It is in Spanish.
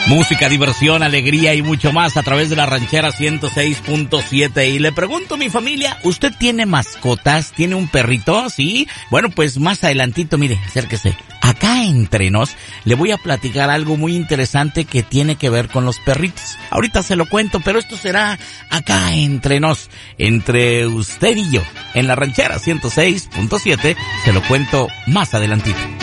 Música, diversión, alegría y mucho más a través de la Ranchera 106.7. Y le pregunto a mi familia, ¿usted tiene mascotas? ¿Tiene un perrito? ¿Sí? Bueno, pues más adelantito, mire, acérquese. Acá entre nos le voy a platicar algo muy interesante que tiene que ver con los perritos. Ahorita se lo cuento, pero esto será acá entre nos, entre usted y yo. En la Ranchera 106.7 se lo cuento más adelantito.